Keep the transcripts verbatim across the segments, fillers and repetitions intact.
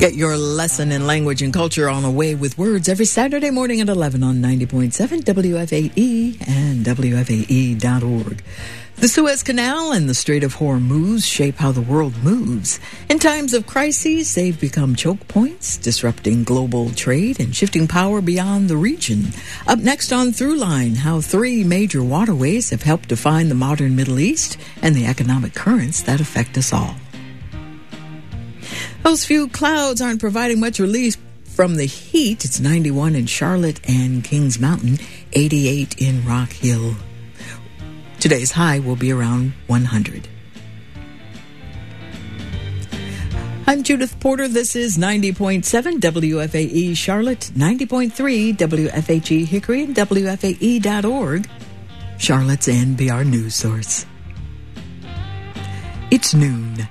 Get your lesson in language and culture on A Way with Words every Saturday morning at eleven on ninety point seven W F A E and W F A E dot org. The Suez Canal and the Strait of Hormuz shape how the world moves. In times of crises, they've become choke points, disrupting global trade and shifting power beyond the region. Up next on Throughline, how three major waterways have helped define the modern Middle East and the economic currents that affect us all. Those few clouds aren't providing much relief from the heat. It's ninety-one in Charlotte and Kings Mountain, eighty-eight in Rock Hill. Today's high will be around one hundred. I'm Judith Porter. This is ninety point seven W F A E Charlotte, ninety point three W F H E Hickory, and W F A E dot org, Charlotte's N P R news source. It's noon.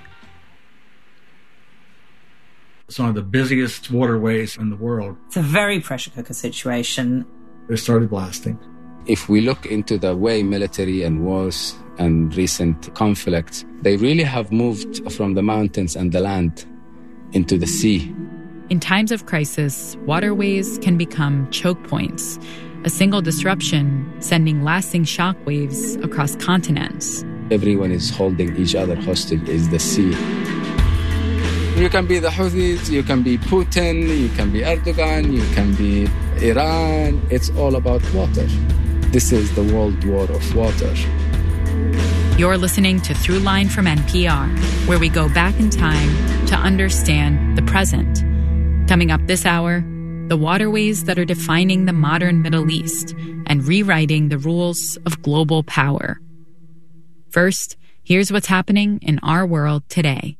It's one of the busiest waterways in the world. It's a very pressure cooker situation. They started blasting. If we look into the way military and wars and recent conflicts, they really have moved from the mountains and the land into the sea. In times of crisis, waterways can become choke points, a single disruption sending lasting shockwaves across continents. Everyone is holding each other hostage is the sea. You can be the Houthis, you can be Putin, you can be Erdogan, you can be Iran. It's all about water. This is the world war of water. You're listening to Throughline from N P R, where we go back in time to understand the present. Coming up this hour, the waterways that are defining the modern Middle East and rewriting the rules of global power. First, here's what's happening in our world today.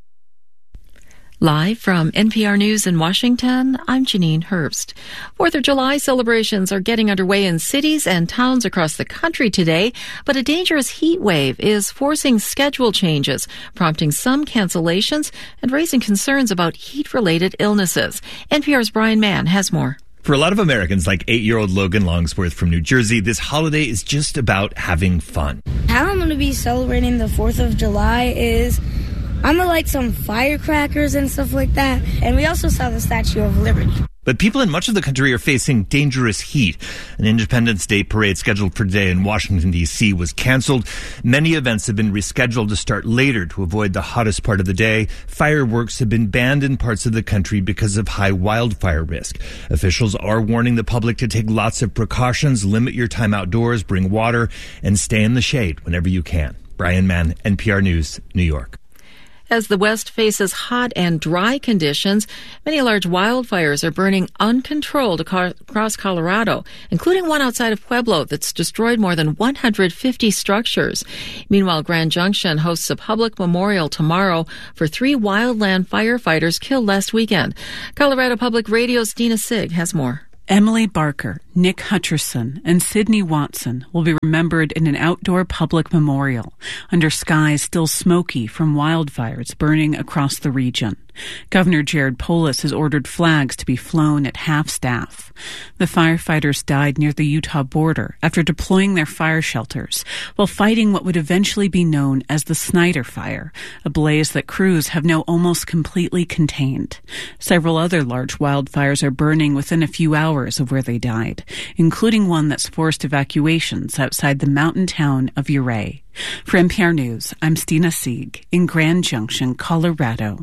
Live from N P R News in Washington, I'm Janine Herbst. Fourth of July celebrations are getting underway in cities and towns across the country today, but a dangerous heat wave is forcing schedule changes, prompting some cancellations and raising concerns about heat-related illnesses. N P R's Brian Mann has more. For a lot of Americans, like eight-year-old Logan Longsworth from New Jersey, this holiday is just about having fun. How I'm going to be celebrating the fourth of July is I'm going to light some firecrackers and stuff like that. And we also saw the Statue of Liberty. But people in much of the country are facing dangerous heat. An Independence Day parade scheduled for today in Washington, D C was canceled. Many events have been rescheduled to start later to avoid the hottest part of the day. Fireworks have been banned in parts of the country because of high wildfire risk. Officials are warning the public to take lots of precautions, limit your time outdoors, bring water, and stay in the shade whenever you can. Brian Mann, N P R News, New York. As the West faces hot and dry conditions, many large wildfires are burning uncontrolled across Colorado, including one outside of Pueblo that's destroyed more than one hundred fifty structures. Meanwhile, Grand Junction hosts a public memorial tomorrow for three wildland firefighters killed last weekend. Colorado Public Radio's Dina Sig has more. Emily Barker, Nick Hutcherson, and Sidney Watson will be remembered in an outdoor public memorial under skies still smoky from wildfires burning across the region. Governor Jared Polis has ordered flags to be flown at half-staff. The firefighters died near the Utah border after deploying their fire shelters while fighting what would eventually be known as the Snyder Fire, a blaze that crews have now almost completely contained. Several other large wildfires are burning within a few hours of where they died, including one that's forced evacuations outside the mountain town of Ouray. For N P R News, I'm Stina Sieg in Grand Junction, Colorado.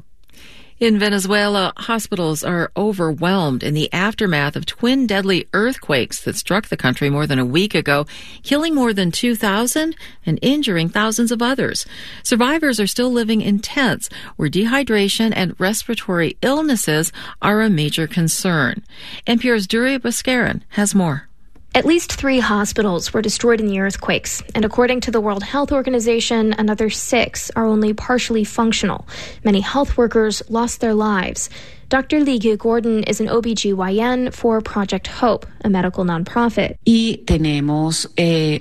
In Venezuela, hospitals are overwhelmed in the aftermath of twin deadly earthquakes that struck the country more than a week ago, killing more than two thousand and injuring thousands of others. Survivors are still living in tents where dehydration and respiratory illnesses are a major concern. N P R's Duri Bascarin has more. At least three hospitals were destroyed in the earthquakes, and according to the World Health Organization, another six are only partially functional. Many health workers lost their lives. Doctor Ligue Gordon is an O B G Y N for Project Hope, a medical nonprofit. Y tenemos eh,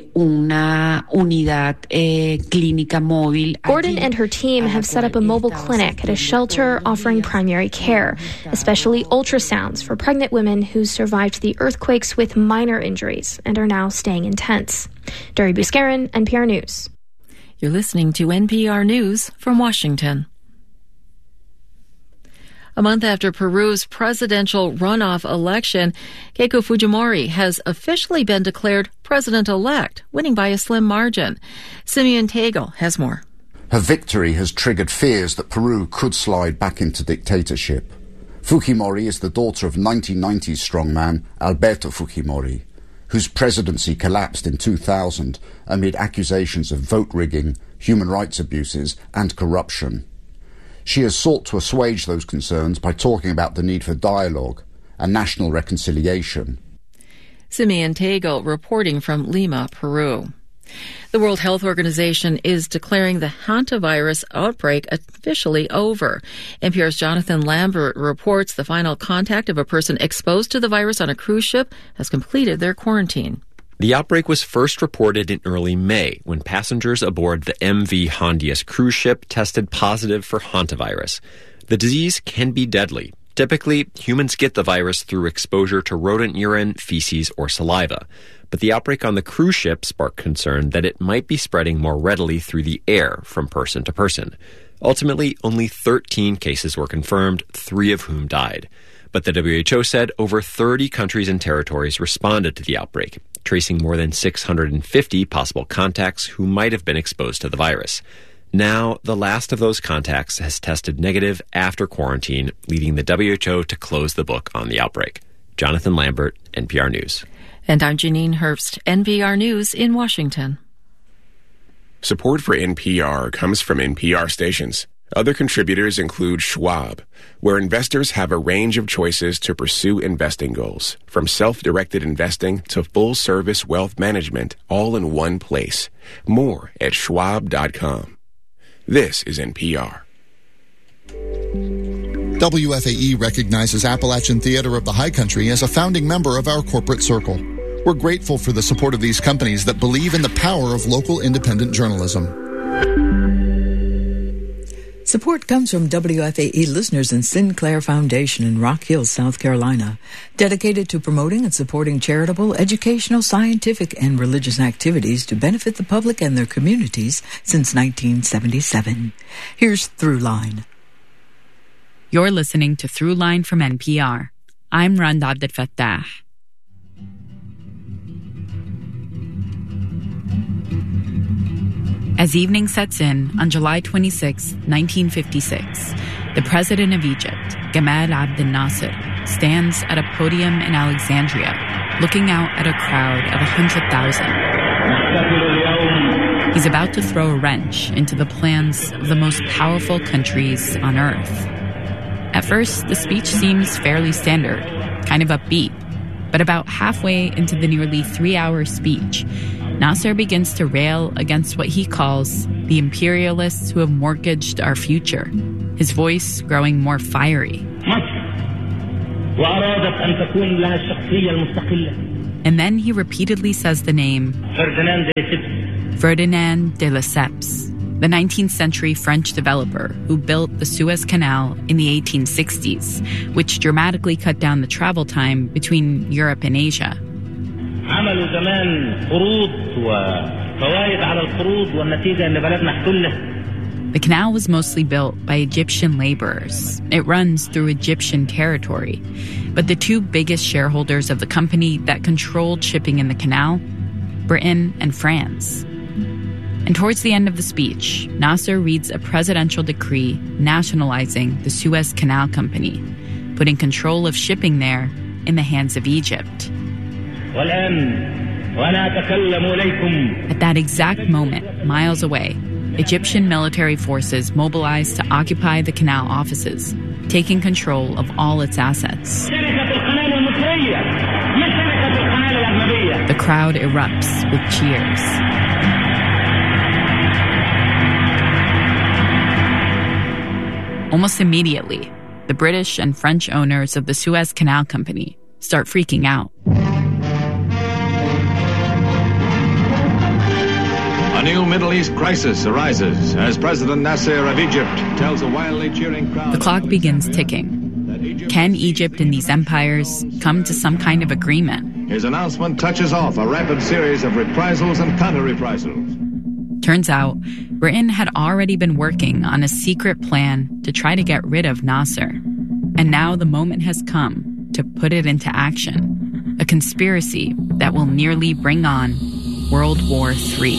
una unidad eh, clínica móvil. Gordon and her team have set up a mobile clinic at a shelter offering primary care, especially ultrasounds for pregnant women who survived the earthquakes with minor injuries and are now staying in tents. Duri Bascarin, N P R News. You're listening to N P R News from Washington. A month after Peru's presidential runoff election, Keiko Fujimori has officially been declared president-elect, winning by a slim margin. Simeon Tegel has more. Her victory has triggered fears that Peru could slide back into dictatorship. Fujimori is the daughter of nineteen nineties strongman Alberto Fujimori, whose presidency collapsed in two thousand amid accusations of vote rigging, human rights abuses, and corruption. She has sought to assuage those concerns by talking about the need for dialogue and national reconciliation. Simeon Tegel reporting from Lima, Peru. The World Health Organization is declaring the hantavirus outbreak officially over. N P R's Jonathan Lambert reports the final contact of a person exposed to the virus on a cruise ship has completed their quarantine. The outbreak was first reported in early May when passengers aboard the M V Hondius cruise ship tested positive for hantavirus. The disease can be deadly. Typically, humans get the virus through exposure to rodent urine, feces, or saliva. But the outbreak on the cruise ship sparked concern that it might be spreading more readily through the air from person to person. Ultimately, only thirteen cases were confirmed, three of whom died. But the W H O said over thirty countries and territories responded to the outbreak, tracing more than six hundred fifty possible contacts who might have been exposed to the virus. Now, the last of those contacts has tested negative after quarantine, leading the W H O to close the book on the outbreak. Jonathan Lambert, N P R News. And I'm Janine Herbst, N P R News in Washington. Support for N P R comes from N P R stations. Other contributors include Schwab, where investors have a range of choices to pursue investing goals, from self-directed investing to full-service wealth management, all in one place. More at schwab dot com. This is N P R. W F A E recognizes Appalachian Theater of the High Country as a founding member of our corporate circle. We're grateful for the support of these companies that believe in the power of local independent journalism. Support comes from W F A E listeners and Sinclair Foundation in Rock Hill, South Carolina, dedicated to promoting and supporting charitable, educational, scientific, and religious activities to benefit the public and their communities since nineteen seventy-seven. Here's Throughline. You're listening to Throughline from N P R. I'm Randa Abdel Fattah. As evening sets in on July twenty-sixth, nineteen fifty-six, the president of Egypt, Gamal Abdel Nasser, stands at a podium in Alexandria, looking out at a crowd of one hundred thousand. He's about to throw a wrench into the plans of the most powerful countries on Earth. At first, the speech seems fairly standard, kind of upbeat, but about halfway into the nearly three-hour speech, Nasser begins to rail against what he calls the imperialists who have mortgaged our future, his voice growing more fiery. And then he repeatedly says the name Ferdinand de Lesseps, the nineteenth century French developer who built the Suez Canal in the eighteen sixties, which dramatically cut down the travel time between Europe and Asia. The canal was mostly built by Egyptian laborers. It runs through Egyptian territory. But the two biggest shareholders of the company that controlled shipping in the canal, Britain and France. And towards the end of the speech, Nasser reads a presidential decree nationalizing the Suez Canal Company, putting control of shipping there in the hands of Egypt. At that exact moment, miles away, Egyptian military forces mobilized to occupy the canal offices, taking control of all its assets. The crowd erupts with cheers. Almost immediately, the British and French owners of the Suez Canal Company start freaking out. A new Middle East crisis arises as President Nasser of Egypt tells a wildly cheering crowd... The clock begins ticking. Can Egypt and these empires come to some kind of agreement? His announcement touches off a rapid series of reprisals and counter-reprisals. Turns out, Britain had already been working on a secret plan to try to get rid of Nasser. And now the moment has come to put it into action. A conspiracy that will nearly bring on World War Three.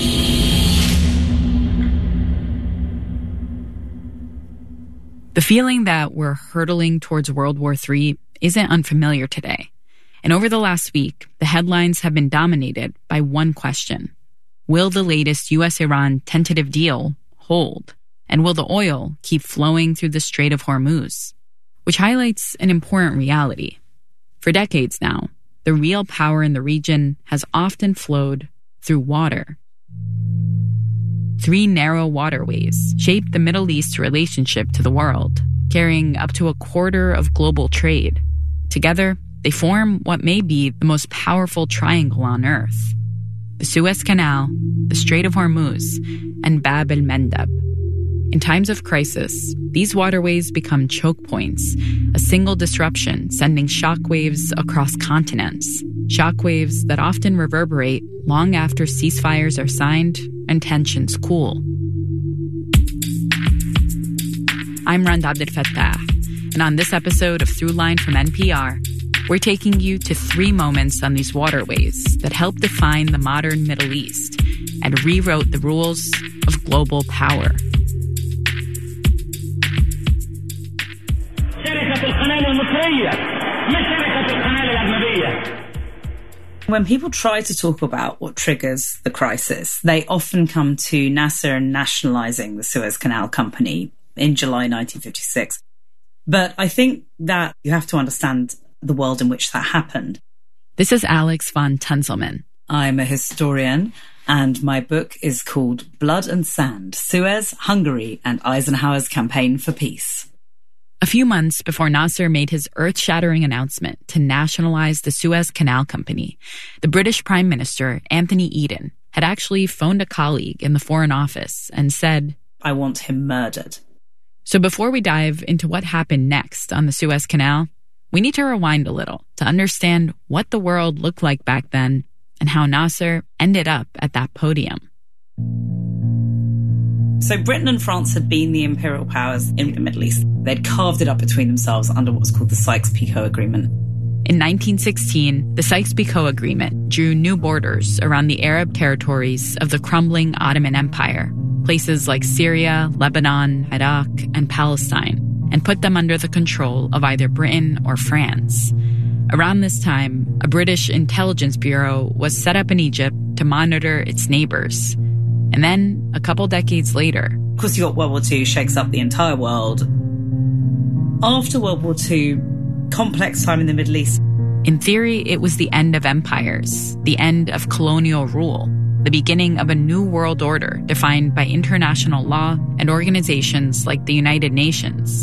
The feeling that we're hurtling towards World War Three isn't unfamiliar today. And over the last week, the headlines have been dominated by one question. Will the latest U S Iran tentative deal hold? And will the oil keep flowing through the Strait of Hormuz? Which highlights an important reality. For decades now, the real power in the region has often flowed through water. Three narrow waterways shape the Middle East's relationship to the world, carrying up to a quarter of global trade. Together, they form what may be the most powerful triangle on Earth: the Suez Canal, the Strait of Hormuz, and Bab el-Mandeb. In times of crisis, these waterways become choke points, a single disruption sending shockwaves across continents, shockwaves that often reverberate long after ceasefires are signed and tensions cool. I'm Randa Abdelfatah, and on this episode of Throughline from N P R, we're taking you to three moments on these waterways that helped define the modern Middle East and rewrote the rules of global power. When people try to talk about what triggers the crisis, they often come to Nasser nationalizing the Suez Canal Company in July nineteen fifty-six. But I think that you have to understand the world in which that happened. This is Alex von Tunzelman. I'm a historian, and my book is called Blood and Sand: Suez, Hungary, and Eisenhower's Campaign for Peace. A few months before Nasser made his earth-shattering announcement to nationalize the Suez Canal Company, the British Prime Minister, Anthony Eden, had actually phoned a colleague in the Foreign Office and said, "I want him murdered." So before we dive into what happened next on the Suez Canal, we need to rewind a little to understand what the world looked like back then and how Nasser ended up at that podium. So Britain and France had been the imperial powers in the Middle East. They'd carved it up between themselves under what's called the Sykes-Picot Agreement. In nineteen sixteen, the Sykes-Picot Agreement drew new borders around the Arab territories of the crumbling Ottoman Empire, places like Syria, Lebanon, Iraq, and Palestine, and put them under the control of either Britain or France. Around this time, a British intelligence bureau was set up in Egypt to monitor its neighbors. And then, a couple decades later... Of course, you got World War Two, shakes up the entire world. After World War Two, complex time in the Middle East. In theory, it was the end of empires, the end of colonial rule, the beginning of a new world order defined by international law and organizations like the United Nations.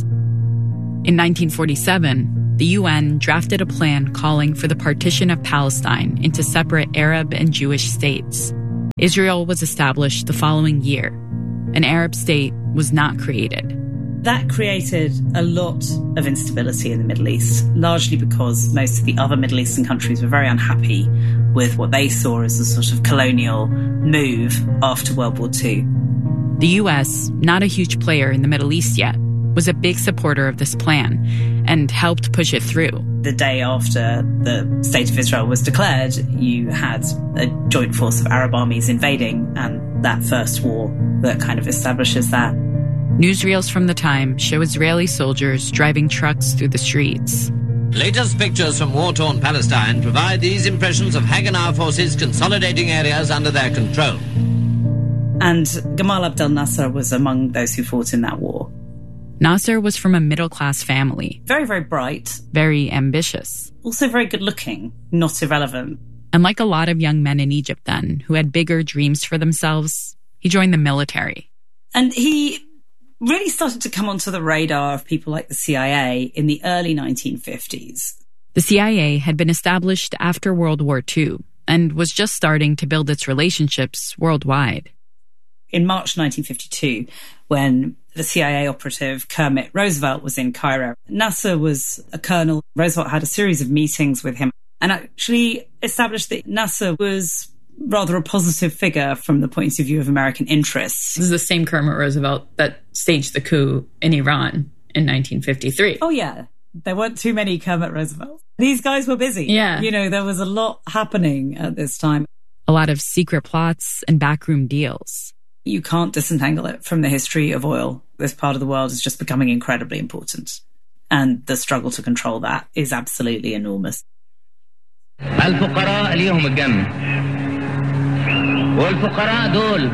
In nineteen forty-seven, the U N drafted a plan calling for the partition of Palestine into separate Arab and Jewish states. Israel was established the following year. An Arab state was not created. That created a lot of instability in the Middle East, largely because most of the other Middle Eastern countries were very unhappy with what they saw as a sort of colonial move after World War Two. The U S, not a huge player in the Middle East yet, was a big supporter of this plan and helped push it through. The day after the State of Israel was declared, you had a joint force of Arab armies invading, and that first war that kind of establishes that. Newsreels from the time show Israeli soldiers driving trucks through the streets. Latest pictures from war-torn Palestine provide these impressions of Haganah forces consolidating areas under their control. And Gamal Abdel Nasser was among those who fought in that war. Nasser was from a middle-class family. Very, very bright. Very ambitious. Also very good-looking, not irrelevant. And like a lot of young men in Egypt then, who had bigger dreams for themselves, he joined the military. And he really started to come onto the radar of people like the C I A in the early nineteen fifties. The C I A had been established after World War Two and was just starting to build its relationships worldwide. In March nineteen fifty-two, when the C I A operative Kermit Roosevelt was in Cairo, Nasser was a colonel. Roosevelt had a series of meetings with him and actually established that Nasser was rather a positive figure from the point of view of American interests. This is the same Kermit Roosevelt that staged the coup in Iran in nineteen fifty-three. Oh, yeah. There weren't too many Kermit Roosevelts. These guys were busy. Yeah. You know, there was a lot happening at this time. A lot of secret plots and backroom deals. You can't disentangle it from the history of oil. This part of the world is just becoming incredibly important. And the struggle to control that is absolutely enormous. الفقراء ليهم الجنة والفقراء دول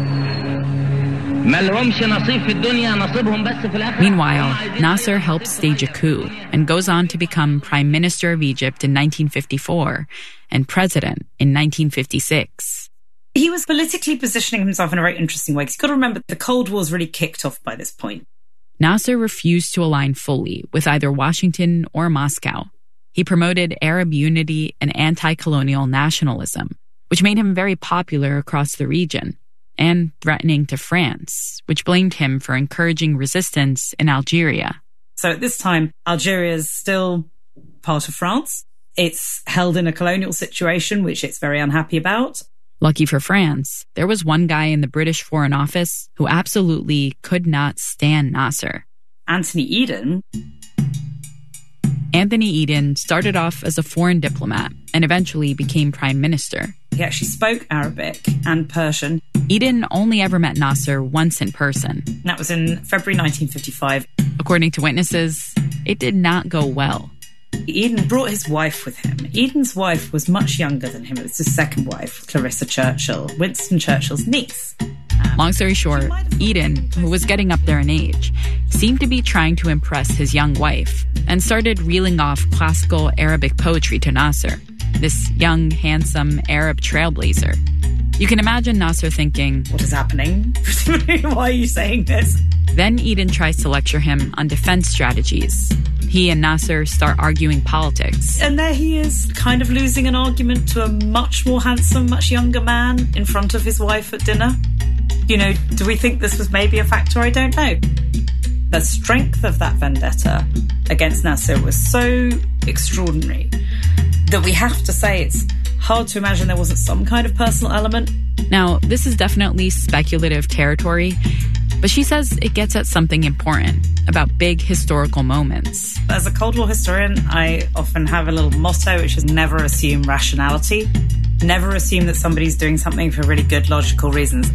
ما لهمش نصيب في الدنيا نصيبهم بس في الآخرة. Meanwhile, Nasser helps stage a coup and goes on to become Prime Minister of Egypt in nineteen fifty-four and President in nineteen fifty-six. He was politically positioning himself in a very interesting way, because you've got to remember the Cold War's really kicked off by this point. Nasser refused to align fully with either Washington or Moscow. He promoted Arab unity and anti-colonial nationalism, which made him very popular across the region, and threatening to France, which blamed him for encouraging resistance in Algeria. So at this time, Algeria is still part of France. It's held in a colonial situation, which it's very unhappy about. Lucky for France, there was one guy in the British Foreign Office who absolutely could not stand Nasser. Anthony Eden. Anthony Eden started off as a foreign diplomat and eventually became prime minister. He actually spoke Arabic and Persian. Eden only ever met Nasser once in person. That was in February nineteen fifty-five. According to witnesses, it did not go well. Eden brought his wife with him. Eden's wife was much younger than him. It was his second wife, Clarissa Churchill, Winston Churchill's niece. Long story short, Eden, who was getting up there in age, seemed to be trying to impress his young wife and started reeling off classical Arabic poetry to Nasser, this young, handsome Arab trailblazer. You can imagine Nasser thinking, what is happening? Why are you saying this? Then Eden tries to lecture him on defense strategies. He and Nasser start arguing politics. And there he is, kind of losing an argument to a much more handsome, much younger man in front of his wife at dinner. You know, do we think this was maybe a factor? I don't know. The strength of that vendetta against Nasser was so extraordinary that we have to say it's hard to imagine there wasn't some kind of personal element. Now, this is definitely speculative territory, but she says it gets at something important about big historical moments. As a Cold War historian, I often have a little motto, which is never assume rationality. Never assume that somebody's doing something for really good logical reasons.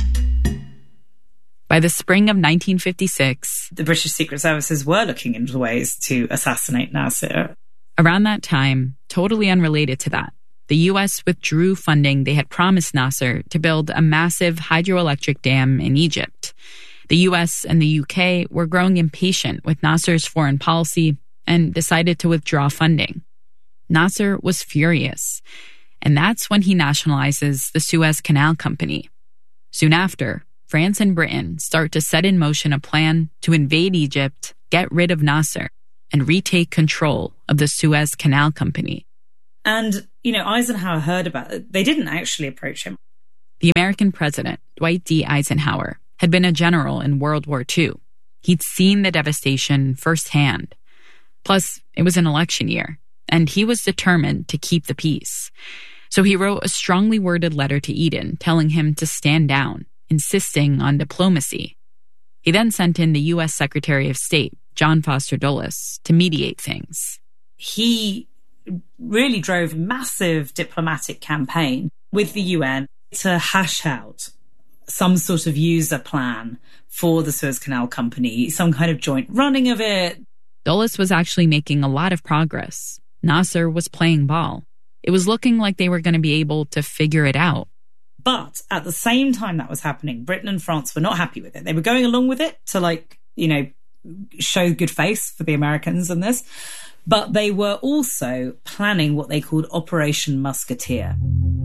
By the spring of nineteen fifty-six, the British Secret Services were looking into ways to assassinate Nasser. Around that time, totally unrelated to that, the U S withdrew funding they had promised Nasser to build a massive hydroelectric dam in Egypt. The U S and the U K were growing impatient with Nasser's foreign policy and decided to withdraw funding. Nasser was furious, and that's when he nationalizes the Suez Canal Company. Soon after, France and Britain start to set in motion a plan to invade Egypt, get rid of Nasser, and retake control of the Suez Canal Company. And, you know, Eisenhower heard about it. They didn't actually approach him. The American president, Dwight D. Eisenhower, had been a general in World War Two. He'd seen the devastation firsthand. Plus, it was an election year, and he was determined to keep the peace. So he wrote a strongly worded letter to Eden telling him to stand down, insisting on diplomacy. He then sent in the U S Secretary of State, John Foster Dulles, to mediate things. He really drove a massive diplomatic campaign with the U N to hash out some sort of user plan for the Suez Canal Company, some kind of joint running of it. Dulles was actually making a lot of progress. Nasser was playing ball. It was looking like they were going to be able to figure it out. But at the same time that was happening, Britain and France were not happy with it. They were going along with it to, like, you know, show good face for the Americans in this. But they were also planning what they called Operation Musketeer.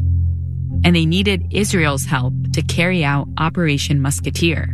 And they needed Israel's help to carry out Operation Musketeer.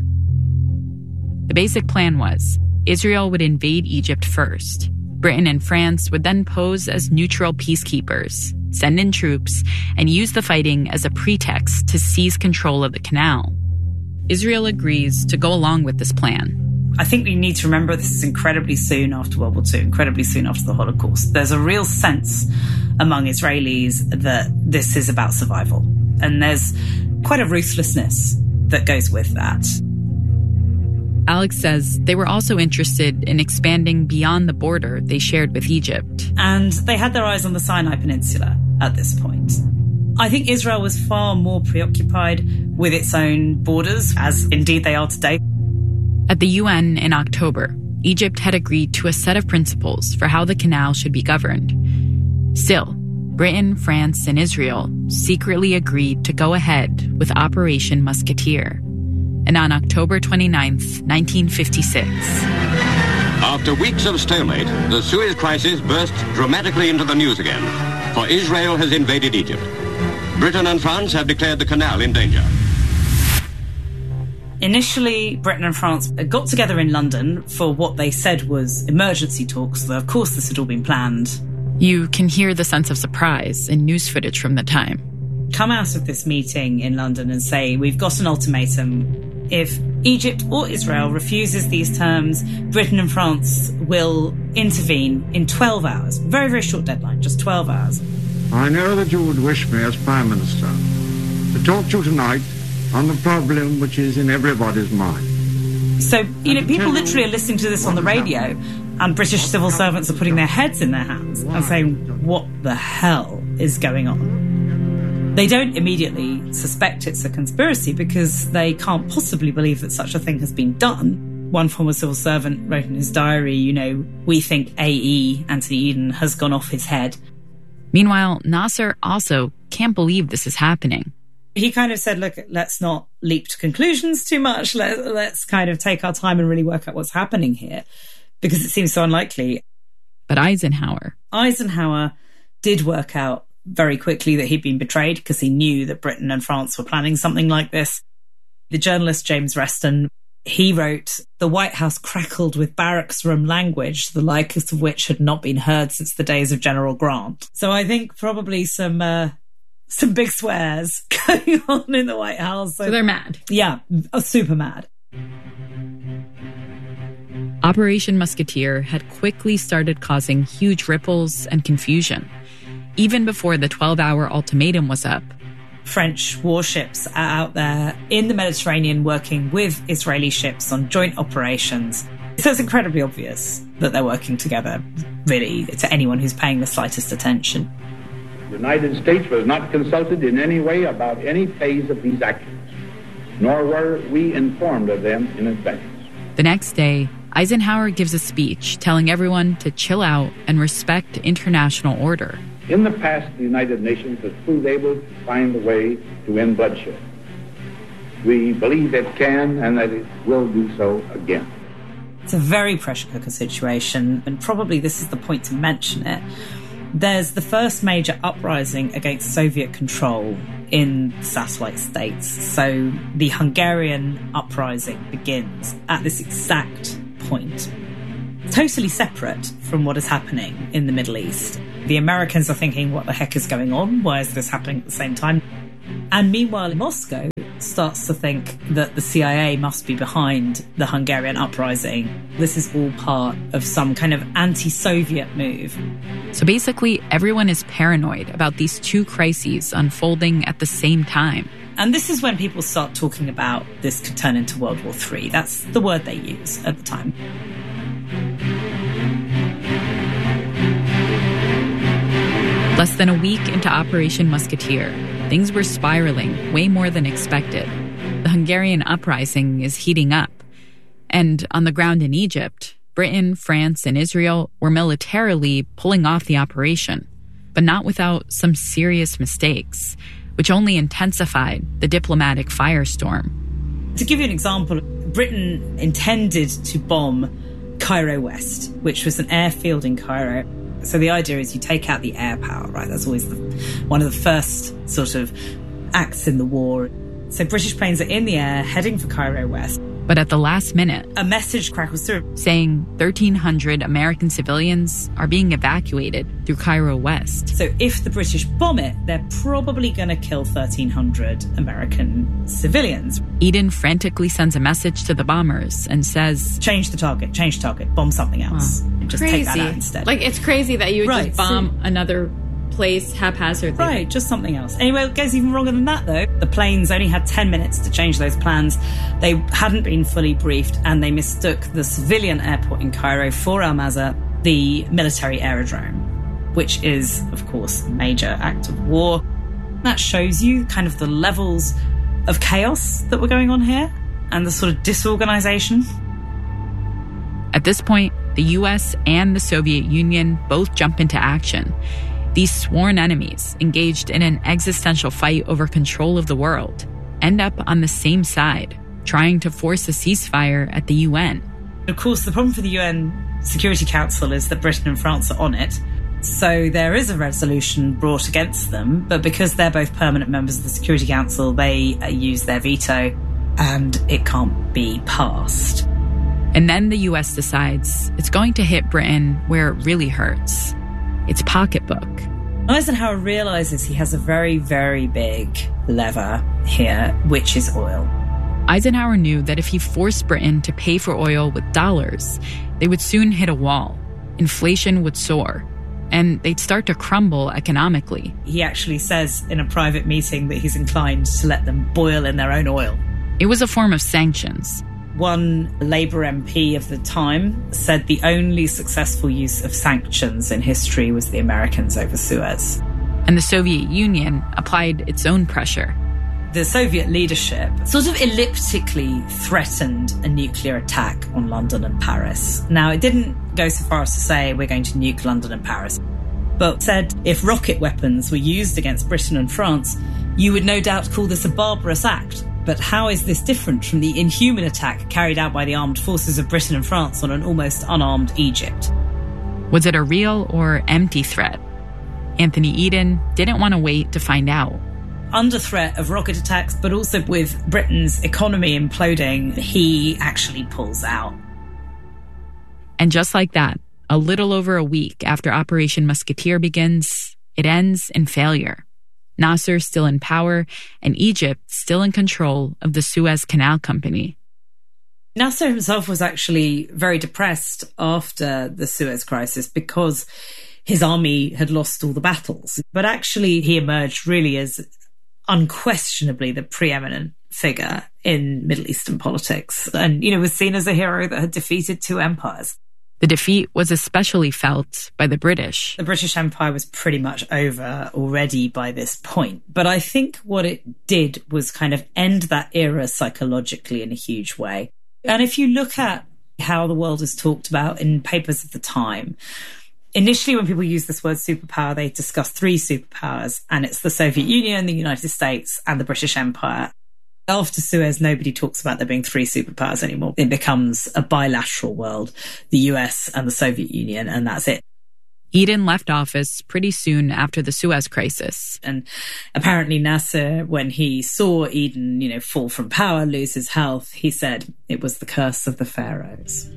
The basic plan was Israel would invade Egypt first. Britain and France would then pose as neutral peacekeepers, send in troops, and use the fighting as a pretext to seize control of the canal. Israel agrees to go along with this plan. I think we need to remember this is incredibly soon after World War Two, incredibly soon after the Holocaust. There's a real sense among Israelis that this is about survival. And there's quite a ruthlessness that goes with that. Alex says they were also interested in expanding beyond the border they shared with Egypt. And they had their eyes on the Sinai Peninsula at this point. I think Israel was far more preoccupied with its own borders, as indeed they are today. At the U N in October, Egypt had agreed to a set of principles for how the canal should be governed. Still, Britain, France, and Israel secretly agreed to go ahead with Operation Musketeer. And on October twenty-ninth, nineteen fifty-six... After weeks of stalemate, the Suez Crisis burst dramatically into the news again, for Israel has invaded Egypt. Britain and France have declared the canal in danger. Initially, Britain and France got together in London for what they said was emergency talks, though of course this had all been planned. You can hear the sense of surprise in news footage from the time. Come out of this meeting in London and say, we've got an ultimatum. If Egypt or Israel refuses these terms, Britain and France will intervene in twelve hours. Very, very short deadline, just twelve hours. I know that you would wish me as Prime Minister to talk to you tonight on the problem which is in everybody's mind. So, you know, people literally are listening to this on the radio, and British civil servants are putting their heads in their hands and saying, what the hell is going on? They don't immediately suspect it's a conspiracy because they can't possibly believe that such a thing has been done. One former civil servant wrote in his diary, you know, we think A E, Anthony Eden, has gone off his head. Meanwhile, Nasser also can't believe this is happening. He kind of said, look, let's not leap to conclusions too much. Let, let's kind of take our time and really work out what's happening here, because it seems so unlikely. But Eisenhower... Eisenhower did work out very quickly that he'd been betrayed because he knew that Britain and France were planning something like this. The journalist James Reston, he wrote, the White House crackled with barracks room language, the likest of which had not been heard since the days of General Grant. So I think probably some... Uh, Some big swears going on in the White House. So, so they're mad. Yeah, super mad. Operation Musketeer had quickly started causing huge ripples and confusion. Even before the twelve-hour ultimatum was up, French warships are out there in the Mediterranean working with Israeli ships on joint operations. So it's incredibly obvious that they're working together, really, to anyone who's paying the slightest attention. The United States was not consulted in any way about any phase of these actions, nor were we informed of them in advance. The next day, Eisenhower gives a speech telling everyone to chill out and respect international order. In the past, the United Nations has proved able to find a way to end bloodshed. We believe it can and that it will do so again. It's a very pressure cooker situation, and probably this is the point to mention it. There's the first major uprising against Soviet control in satellite states. So the Hungarian uprising begins at this exact point. Totally separate from what is happening in the Middle East. The Americans are thinking, what the heck is going on? Why is this happening at the same time? And meanwhile, Moscow starts to think that the C I A must be behind the Hungarian uprising. This is all part of some kind of anti-Soviet move. So basically, everyone is paranoid about these two crises unfolding at the same time. And this is when people start talking about this could turn into World War Three. That's the word they use at the time. Less than a week into Operation Musketeer, things were spiraling way more than expected. The Hungarian uprising is heating up. And on the ground in Egypt, Britain, France, and Israel were militarily pulling off the operation, but not without some serious mistakes, which only intensified the diplomatic firestorm. To give you an example, Britain intended to bomb Cairo West, which was an airfield in Cairo. So the idea is you take out the air power, right? That's always the, one of the first sort of acts in the war. So British planes are in the air heading for Cairo West. But at the last minute, a message crackles through saying thirteen hundred American civilians are being evacuated through Cairo West. So if the British bomb it, they're probably going to kill thirteen hundred American civilians. Eden frantically sends a message to the bombers and says, change the target, change target, bomb something else. Wow. Just crazy. take that out instead. Like, it's crazy that you would right. just bomb so, another place haphazardly. Right, just something else. Anyway, it goes even wronger than that, though. The planes only had ten minutes to change those plans. They hadn't been fully briefed, and they mistook the civilian airport in Cairo for Al Mazar, the military aerodrome, which is, of course, a major act of war. That shows you kind of the levels of chaos that were going on here and the sort of disorganization. At this point, the U S and the Soviet Union both jump into action. These sworn enemies, engaged in an existential fight over control of the world, end up on the same side, trying to force a ceasefire at the U N. Of course, the problem for the U N Security Council is that Britain and France are on it. So there is a resolution brought against them, but because they're both permanent members of the Security Council, they uh, use their veto and it can't be passed. And then the U S decides it's going to hit Britain where it really hurts. Its pocketbook. Eisenhower realizes he has a very, very big lever here, which is oil. Eisenhower knew that if he forced Britain to pay for oil with dollars, they would soon hit a wall. Inflation would soar, and they'd start to crumble economically. He actually says in a private meeting that he's inclined to let them boil in their own oil. It was a form of sanctions. One Labour M P of the time said the only successful use of sanctions in history was the Americans over Suez. And the Soviet Union applied its own pressure. The Soviet leadership sort of elliptically threatened a nuclear attack on London and Paris. Now, it didn't go so far as to say we're going to nuke London and Paris, but said if rocket weapons were used against Britain and France, you would no doubt call this a barbarous act. But how is this different from the inhuman attack carried out by the armed forces of Britain and France on an almost unarmed Egypt? Was it a real or empty threat? Anthony Eden didn't want to wait to find out. Under threat of rocket attacks, but also with Britain's economy imploding, he actually pulls out. And just like that, a little over a week after Operation Musketeer begins, it ends in failure. Nasser still in power, and Egypt still in control of the Suez Canal Company. Nasser himself was actually very depressed after the Suez crisis because his army had lost all the battles. But actually, he emerged really as unquestionably the preeminent figure in Middle Eastern politics and, you know, was seen as a hero that had defeated two empires. The defeat was especially felt by the British. The British Empire was pretty much over already by this point. But I think what it did was kind of end that era psychologically in a huge way. And if you look at how the world is talked about in papers of the time, initially when people use this word superpower, they discuss three superpowers, and it's the Soviet Union, the United States, and the British Empire. After Suez, nobody talks about there being three superpowers anymore. It becomes a bilateral world, the U S and the Soviet Union, and that's it. Eden left office pretty soon after the Suez crisis. And apparently Nasser, when he saw Eden, you know, fall from power, lose his health, he said it was the curse of the pharaohs.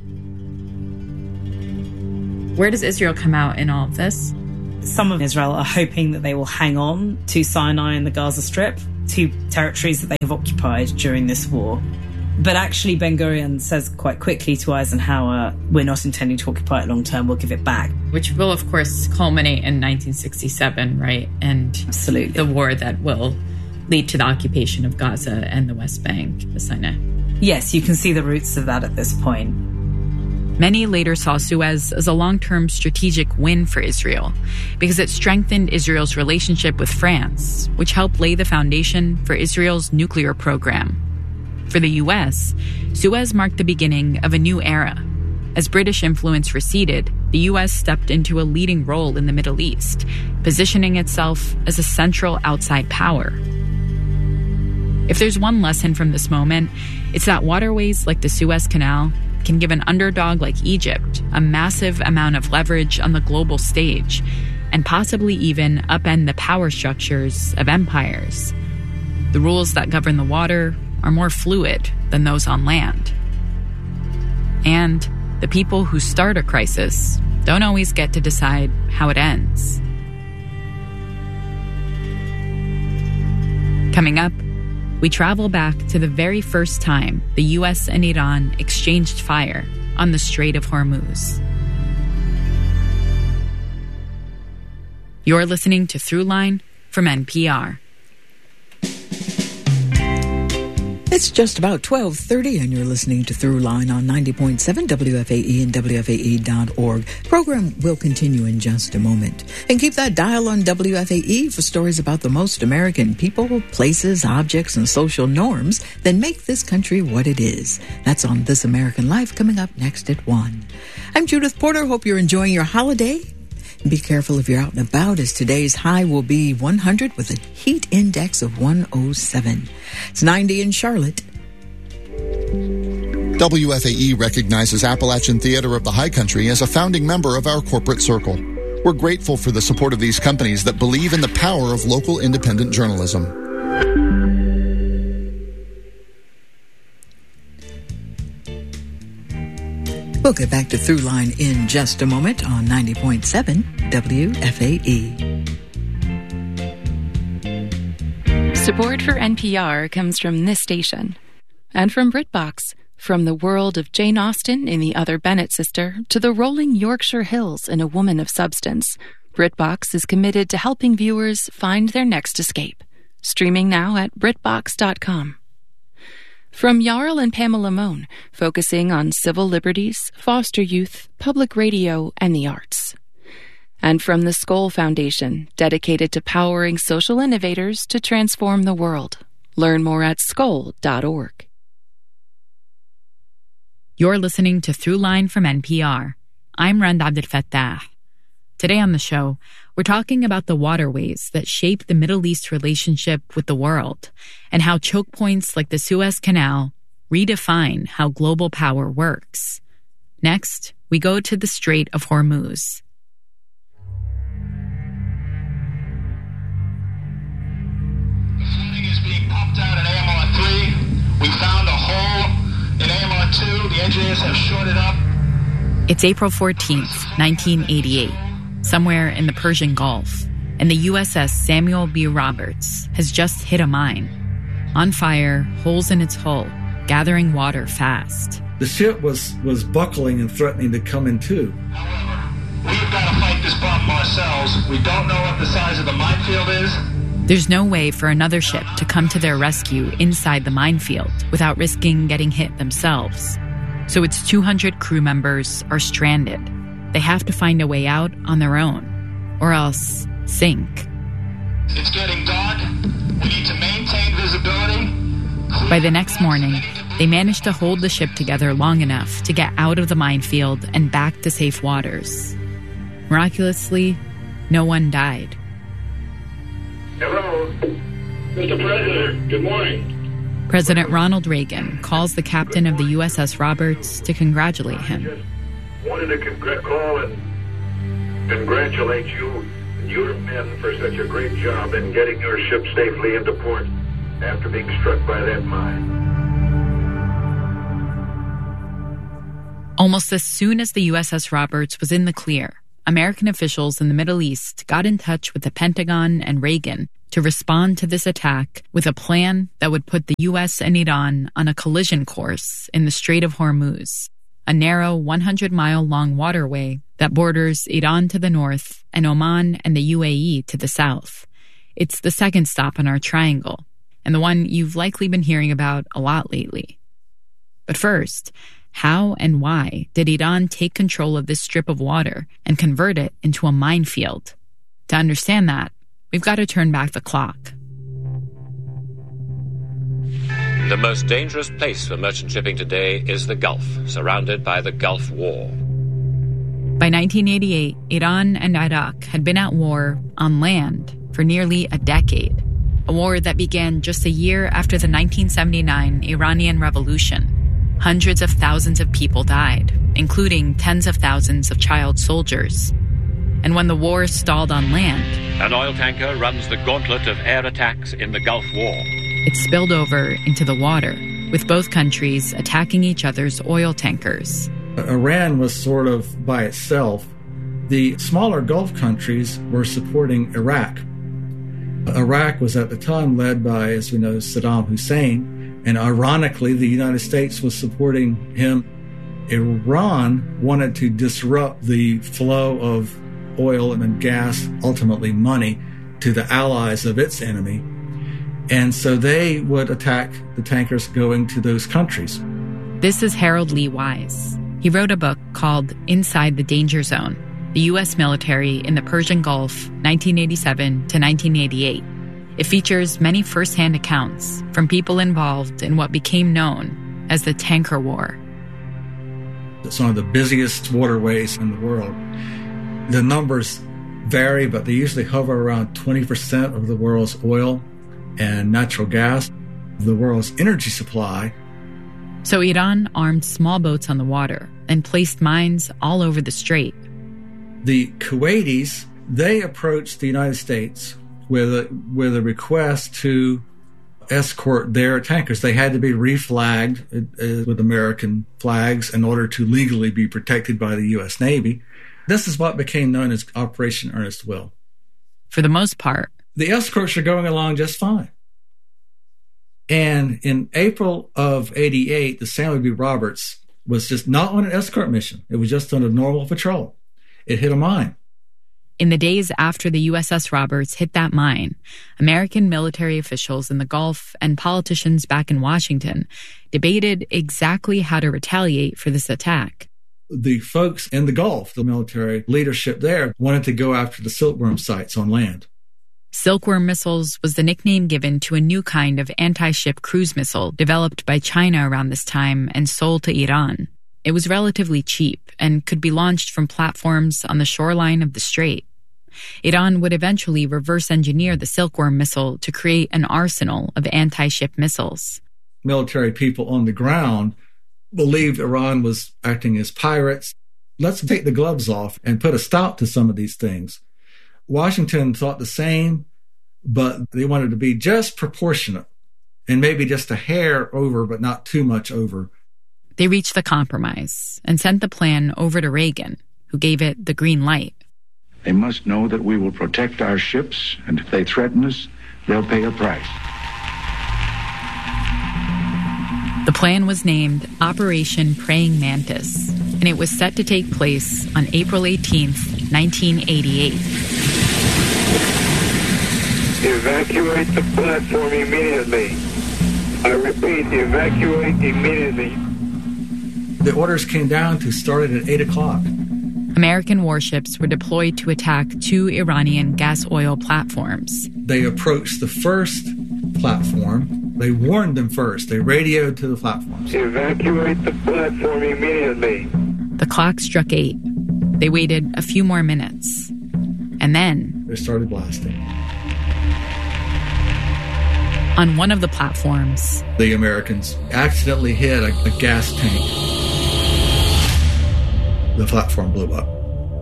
Where does Israel come out in all of this? Some of Israel are hoping that they will hang on to Sinai and the Gaza Strip, two territories that they have occupied during this war. But actually, Ben-Gurion says quite quickly to Eisenhower, we're not intending to occupy it long term, we'll give it back. Which will, of course, culminate in nineteen sixty-seven, right? And absolutely the war that will lead to the occupation of Gaza and the West Bank, the Sinai. Yes, you can see the roots of that at this point. Many later saw Suez as a long-term strategic win for Israel because it strengthened Israel's relationship with France, which helped lay the foundation for Israel's nuclear program. For the U S, Suez marked the beginning of a new era. As British influence receded, the U S stepped into a leading role in the Middle East, positioning itself as a central outside power. If there's one lesson from this moment, it's that waterways like the Suez Canal can give an underdog like Egypt a massive amount of leverage on the global stage and possibly even upend the power structures of empires. The rules that govern the water are more fluid than those on land. And the people who start a crisis don't always get to decide how it ends. Coming up, we travel back to the very first time the U S and Iran exchanged fire on the Strait of Hormuz. You're listening to Throughline from N P R. It's just about twelve thirty, and you're listening to Throughline on ninety point seven W F A E and W F A E dot org. Program will continue in just a moment. And keep that dial on W F A E for stories about the most American people, places, objects, and social norms that make this country what it is. That's on This American Life, coming up next at one. I'm Judith Porter. Hope you're enjoying your holiday. Be careful if you're out and about, as today's high will be one hundred with a heat index of one oh seven. It's ninety in Charlotte. W F A E recognizes Appalachian Theater of the High Country as a founding member of our corporate circle. We're grateful for the support of these companies that believe in the power of local independent journalism. We'll get back to Throughline in just a moment on ninety point seven W F A E. Support for N P R comes from this station and from BritBox. From the world of Jane Austen in The Other Bennet Sister to the rolling Yorkshire Hills in A Woman of Substance, BritBox is committed to helping viewers find their next escape. Streaming now at Britbox dot com. From Jarl and Pamela Mohn, focusing on civil liberties, foster youth, public radio, and the arts. And from the Skoll Foundation, dedicated to powering social innovators to transform the world. Learn more at skoll dot org. You're listening to Throughline from N P R. I'm Rand Abdel Fattah. Today on the show, we're talking about the waterways that shape the Middle East relationship with the world and how choke points like the Suez Canal redefine how global power works. Next, we go to the Strait of Hormuz. The flooding is being pumped out at A M R three. We found a hole in A M R two. The engineers have shorted up. It's April fourteenth, nineteen eighty-eight. Somewhere in the Persian Gulf, and the U S S Samuel B. Roberts has just hit a mine. On fire, holes in its hull, gathering water fast. The ship was, was buckling and threatening to come in two. However, we've got to fight this problem ourselves. We don't know what the size of the minefield is. There's no way for another ship to come to their rescue inside the minefield without risking getting hit themselves. So its two hundred crew members are stranded. They have to find a way out on their own, or else sink. It's getting dark. We need to maintain visibility. By the next morning, they managed to hold the ship together long enough to get out of the minefield and back to safe waters. Miraculously, no one died. Hello, Mister President. Good morning. President Ronald Reagan calls the captain of the U S S Roberts to congratulate him. Wanted to congr- call and congratulate you and your men for such a great job in getting your ship safely into port after being struck by that mine. Almost as soon as the U S S Roberts was in the clear, American officials in the Middle East got in touch with the Pentagon and Reagan to respond to this attack with a plan that would put the U S and Iran on a collision course in the Strait of Hormuz, a narrow one hundred mile long waterway that borders Iran to the north and Oman and the U A E to the south. It's the second stop on our triangle, and the one you've likely been hearing about a lot lately. But first, how and why did Iran take control of this strip of water and convert it into a minefield? To understand that, we've got to turn back the clock. The most dangerous place for merchant shipping today is the Gulf, surrounded by the Gulf War. By nineteen eighty-eight, Iran and Iraq had been at war on land for nearly a decade, a war that began just a year after the nineteen seventy-nine Iranian Revolution. Hundreds of thousands of people died, including tens of thousands of child soldiers. And when the war stalled on land, an oil tanker runs the gauntlet of air attacks in the Gulf War. It spilled over into the water, with both countries attacking each other's oil tankers. Iran was sort of by itself. The smaller Gulf countries were supporting Iraq. Iraq was at the time led by, as we know, Saddam Hussein, and ironically, the United States was supporting him. Iran wanted to disrupt the flow of oil and gas, ultimately money, to the allies of its enemy. And so they would attack the tankers going to those countries. This is Harold Lee Wise. He wrote a book called Inside the Danger Zone, the U S Military in the Persian Gulf, nineteen eighty-seven to nineteen eighty-eight. It features many first-hand accounts from people involved in what became known as the Tanker War. It's one of the busiest waterways in the world. The numbers vary, but they usually hover around twenty percent of the world's oil and natural gas, the world's energy supply. So Iran armed small boats on the water and placed mines all over the strait. The Kuwaitis, they approached the United States with a, with a request to escort their tankers. They had to be reflagged uh, with American flags in order to legally be protected by the U S Navy. This is what became known as Operation Earnest Will. For the most part, the escorts are going along just fine. And in April of eighty-eight, the Samuel B. Roberts was just not on an escort mission. It was just on a normal patrol. It hit a mine. In the days after the U S S Roberts hit that mine, American military officials in the Gulf and politicians back in Washington debated exactly how to retaliate for this attack. The folks in the Gulf, the military leadership there, wanted to go after the Silkworm sites on land. Silkworm missiles was the nickname given to a new kind of anti-ship cruise missile developed by China around this time and sold to Iran. It was relatively cheap and could be launched from platforms on the shoreline of the strait. Iran would eventually reverse engineer the Silkworm missile to create an arsenal of anti-ship missiles. Military people on the ground believed Iran was acting as pirates. Let's take the gloves off and put a stop to some of these things. Washington thought the same, but they wanted to be just proportionate and maybe just a hair over, but not too much over. They reached a compromise and sent the plan over to Reagan, who gave it the green light. They must know that we will protect our ships, and if they threaten us, they'll pay a price. The plan was named Operation Praying Mantis, and it was set to take place on April eighteenth, nineteen eighty-eight. Evacuate the platform immediately. I repeat, evacuate immediately. The orders came down to start it at eight o'clock. American warships were deployed to attack two Iranian gas oil platforms. They approached the first platform. They warned them first. They radioed to the platforms. Evacuate the platform immediately. The clock struck eight. They waited a few more minutes. And then they started blasting. On one of the platforms, the Americans accidentally hit a, a gas tank. The platform blew up.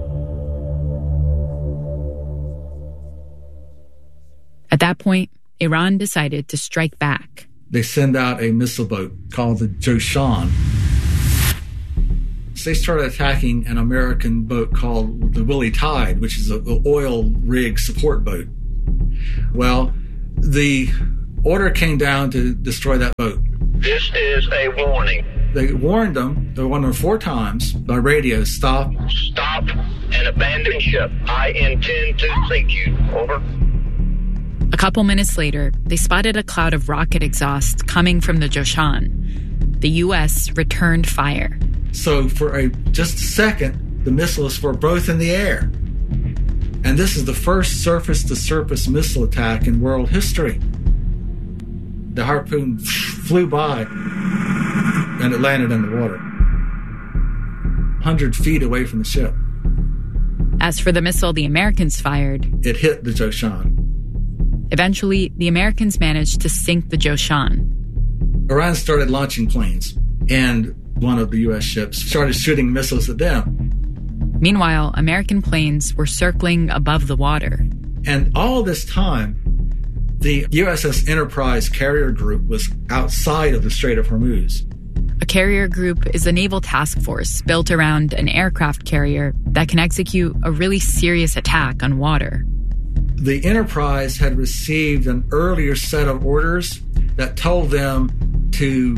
At that point, Iran decided to strike back. They send out a missile boat called the Joshan. So they started attacking an American boat called the Willie Tide, which is an oil rig support boat. Well, the order came down to destroy that boat. This is a warning. They warned them, they warned them four times by radio, stop. Stop and abandon ship. I intend to sink you. Over. A couple minutes later, they spotted a cloud of rocket exhaust coming from the Joshan. The U S returned fire. So for a just a second, the missiles were both in the air. And this is the first surface-to-surface missile attack in world history. The Harpoon flew by, and it landed in the water, one hundred feet away from the ship. As for the missile the Americans fired, it hit the Joshan. Eventually, the Americans managed to sink the Joshan. Iran started launching planes, and one of the U S ships started shooting missiles at them. Meanwhile, American planes were circling above the water. And all this time, the U S S Enterprise carrier group was outside of the Strait of Hormuz. A carrier group is a naval task force built around an aircraft carrier that can execute a really serious attack on water. The Enterprise had received an earlier set of orders that told them to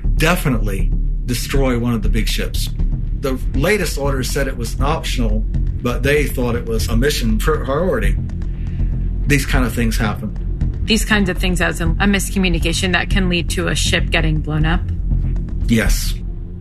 definitely destroy one of the big ships. The latest order said it was optional but they thought it was a mission priority. These kind of things happen. These kinds of things as a miscommunication that can lead to a ship getting blown up? Yes.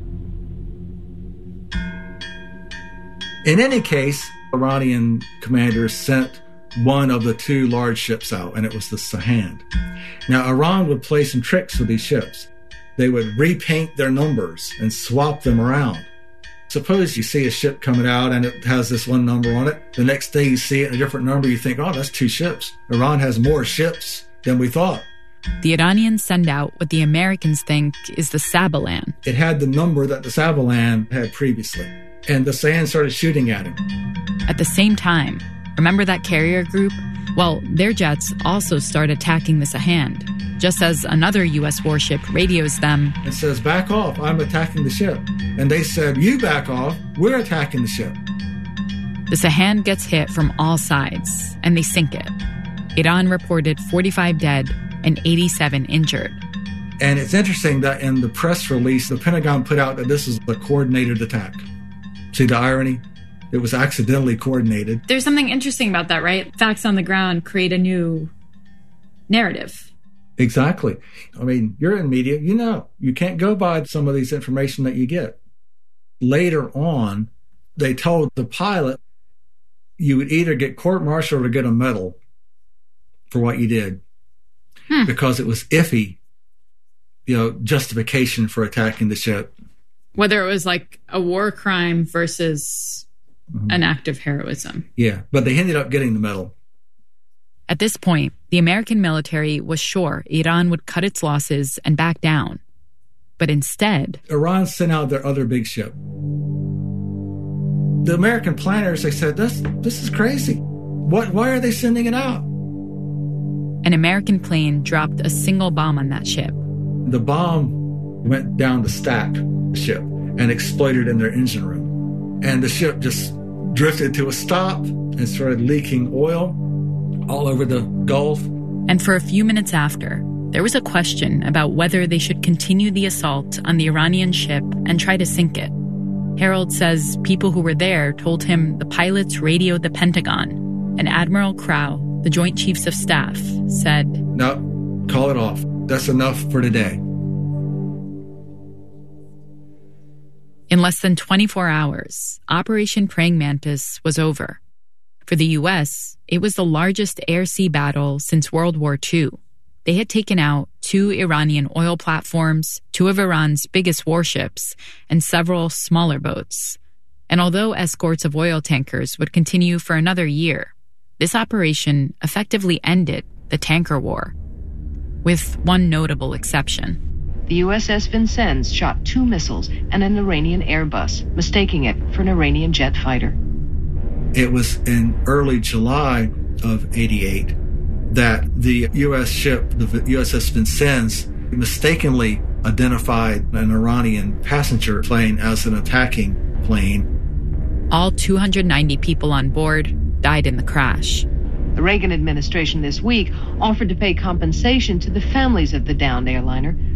In any case, Iranian commanders sent one of the two large ships out, and it was the Sahand. Now, Iran would play some tricks with these ships. They would repaint their numbers and swap them around. Suppose you see a ship coming out and it has this one number on it. The next day you see it in a different number. You think, oh, that's two ships. Iran has more ships than we thought. The Iranians send out what the Americans think is the Sabalan. It had the number that the Sabalan had previously. And the Sahand started shooting at him. At the same time, remember that carrier group? Well, their jets also start attacking the Sahand, just as another U S warship radios them. It says, back off, I'm attacking the ship. And they said, you back off, we're attacking the ship. The Sahand gets hit from all sides, and they sink it. Iran reported forty-five dead and eighty-seven injured. And it's interesting that in the press release, the Pentagon put out that this is a coordinated attack. See the irony? It was accidentally coordinated. There's something interesting about that, right? Facts on the ground create a new narrative. Exactly. I mean, you're in media, you know, you can't go by some of these information that you get. Later on, they told the pilot you would either get court-martialed or get a medal for what you did. Hmm. Because it was iffy, you know, justification for attacking the ship. Whether it was like a war crime versus mm-hmm. an act of heroism. Yeah, but they ended up getting the medal. At this point, the American military was sure Iran would cut its losses and back down. But instead, Iran sent out their other big ship. The American planners, they said, this, this is crazy. What? Why are they sending it out? An American plane dropped a single bomb on that ship. The bomb went down the stack ship and exploded in their engine room. And the ship just drifted to a stop and started leaking oil all over the Gulf. And for a few minutes after, there was a question about whether they should continue the assault on the Iranian ship and try to sink it. Harold says people who were there told him the pilots radioed the Pentagon, and Admiral Crow, the Joint Chiefs of Staff, said, "No, call it off. That's enough for today." In less than twenty-four hours, Operation Praying Mantis was over. For the U S, it was the largest air-sea battle since World War Two. They had taken out two Iranian oil platforms, two of Iran's biggest warships, and several smaller boats. And although escorts of oil tankers would continue for another year, this operation effectively ended the tanker war, with one notable exception. The U S S Vincennes shot two missiles and an Iranian Airbus, mistaking it for an Iranian jet fighter. It was in early July of eighty-eight that the U S ship, the U S S Vincennes, mistakenly identified an Iranian passenger plane as an attacking plane. All two hundred ninety people on board died in the crash. The Reagan administration this week offered to pay compensation to the families of the downed airliner,